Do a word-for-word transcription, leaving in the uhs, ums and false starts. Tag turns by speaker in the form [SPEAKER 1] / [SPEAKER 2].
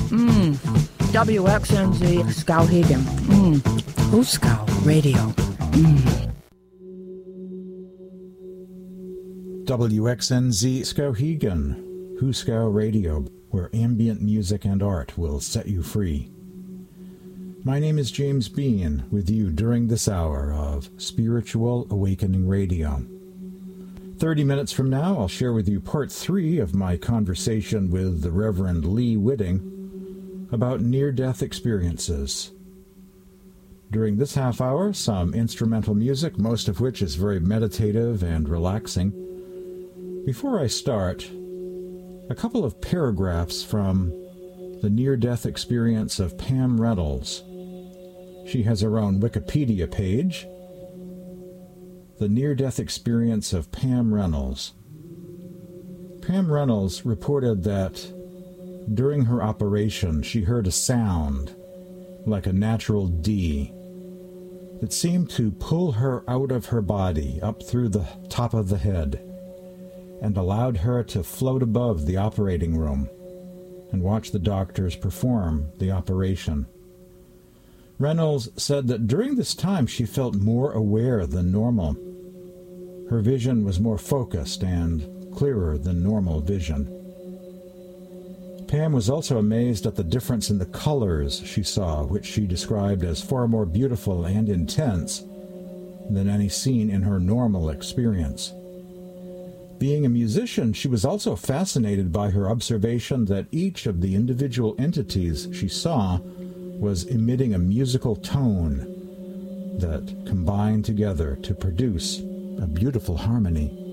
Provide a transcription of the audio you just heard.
[SPEAKER 1] Mm. W X N Z Skowhegan. Mm. Huskow Radio. Mm.
[SPEAKER 2] W X N Z Skowhegan, Huskow Radio, where ambient music and art will set you free. My name is James Bean, with you during this hour of Spiritual Awakening Radio. Thirty minutes from now, I'll share with you part three of my conversation with the Reverend Lee Whitting about near-death experiences. During this half hour, some instrumental music, most of which is very meditative and relaxing. Before I start, a couple of paragraphs from the near-death experience of Pam Reynolds. She has her own Wikipedia page. The near-death experience of Pam Reynolds. Pam Reynolds reported that during her operation she heard a sound like a natural D that seemed to pull her out of her body up through the top of the head and allowed her to float above the operating room and watch the doctors perform the operation. Reynolds said that during this time she felt more aware than normal. Her vision was more focused and clearer than normal vision. Pam was also amazed at the difference in the colors she saw, which she described as far more beautiful and intense than any seen in her normal experience. Being a musician, she was also fascinated by her observation that each of the individual entities she saw was emitting a musical tone that combined together to produce a beautiful harmony.